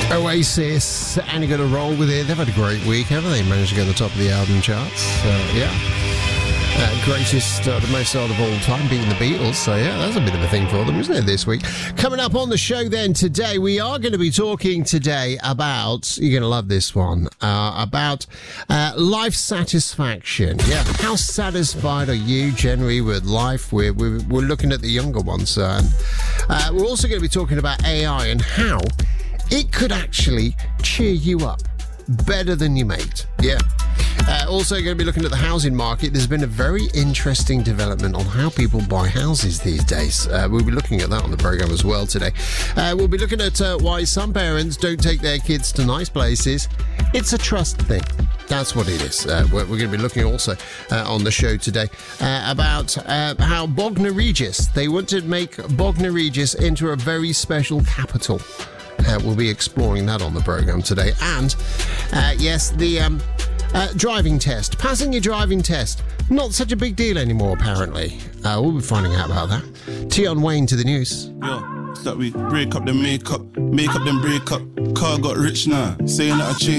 Oasis, and you're going to roll with it. They've had a great week, haven't they? Managed to go to the top of the album charts. Greatest, the most sold of all time, beating the Beatles. So, yeah, that's a bit of a thing for them, isn't it, this week? Coming up on the show then today, we are going to be talking today about, you're going to love this one, about life satisfaction. Yeah, how satisfied are you generally with life? We're looking at the younger ones. And we're also going to be talking about AI and how it could actually cheer you up better than your mate. Yeah. Also going to be looking at the housing market. There's been a very interesting development on how people buy houses these days. We'll be looking at that on the programme as well today. We'll be looking at why some parents don't take their kids to nice places. It's a trust thing. That's what it is. We're going to be looking also on the show today about how Bognor Regis, they want to make Bognor Regis into a very special capital. We'll be exploring that on the programme today. And, yes, the driving test. Passing your driving test. Not such a big deal anymore, apparently. We'll be finding out about that. Tion Wayne to the news. Yo, it's that we break up the makeup, make up then break up. Car got rich now, saying that I changed.